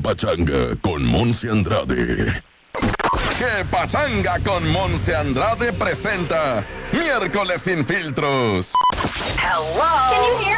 Pachanga con Monse Andrade. Que Pachanga con Monse Andrade presenta Miércoles sin filtros. Hello. Can you hear